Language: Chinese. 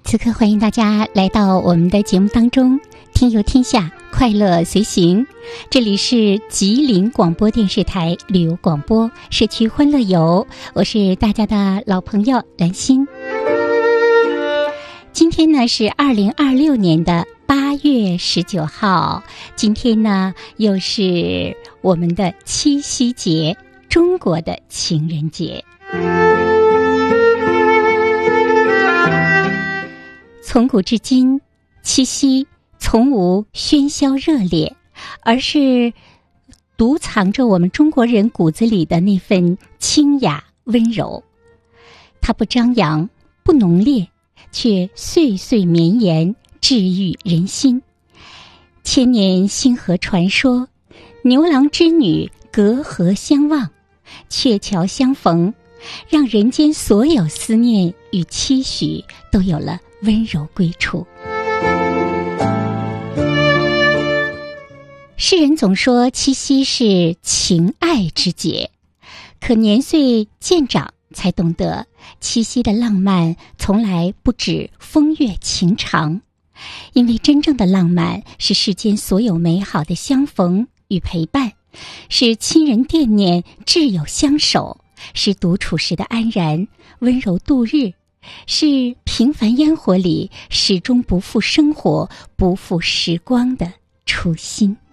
此刻欢迎大家来到我们的节目当中，听游天下，快乐随行。这里是吉林广播电视台旅游广播社区欢乐游，我是大家的老朋友兰心。今天呢是2026年的8月19号，今天呢又是我们的七夕节，中国的情人节。从古至今，七夕从无喧嚣热烈，而是独藏着我们中国人骨子里的那份清雅温柔。它不张扬，不浓烈，却岁岁绵延，治愈人心。千年星河传说，牛郎织女隔河相望，鹊桥相逢，让人间所有思念与期许都有了温柔归处。世人总说七夕是情爱之节，可年岁渐长才懂得，七夕的浪漫从来不止风月情长，因为真正的浪漫是世间所有美好的相逢与陪伴，是亲人惦念挚友相守，是独处时的安然温柔度日，是平凡烟火里始终不负生活不负时光的初心。